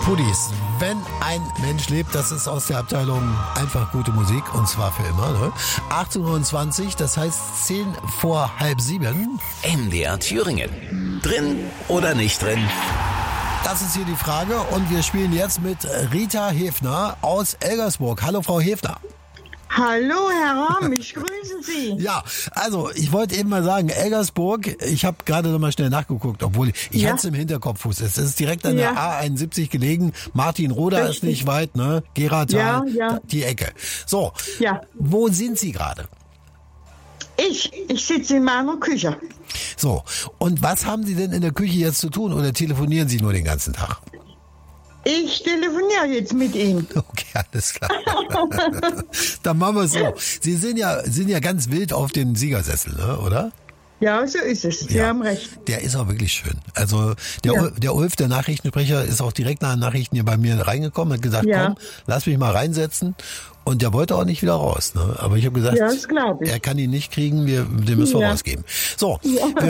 Pudis, wenn ein Mensch lebt, das ist aus der Abteilung einfach gute Musik und zwar für immer. Ne? 18:20 Uhr, das heißt 10 vor halb 7. MDR Thüringen. Drin oder nicht drin? Das ist hier die Frage und wir spielen jetzt mit Rita Hefner aus Elgersburg. Hallo Frau Hefner. Hallo Herr Rahm, ich grüße Sie. Ja, also ich wollte eben mal sagen, Elgersburg, ich habe gerade noch mal schnell nachgeguckt, obwohl ich hatte es im Hinterkopf. Es ist direkt an der A71 gelegen. Martinroda ist nicht weit, ne? Geratal, die Ecke. So, wo sind Sie gerade? Ich sitze in meiner Küche. So, und was haben Sie denn in der Küche jetzt zu tun oder telefonieren Sie nur den ganzen Tag? Ich telefoniere jetzt mit Ihnen. Okay, alles klar. Dann machen wir es so. Sie sind ja ganz wild auf den Siegersessel, ne, oder? Ja, so ist es. Sie haben recht. Der ist auch wirklich schön. Also der Ulf, der Nachrichtensprecher, ist auch direkt nach den Nachrichten hier bei mir reingekommen, hat gesagt, komm, lass mich mal reinsetzen. Und der wollte auch nicht wieder raus. Ne? Aber ich habe gesagt, das glaub ich. Er kann ihn nicht kriegen, den müssen wir rausgeben. So, wir